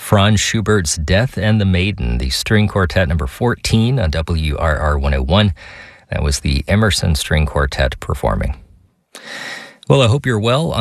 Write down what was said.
Franz Schubert's Death and the Maiden, the string quartet number 14 on WRR 101. That was the Emerson String Quartet performing. Well, I hope you're well.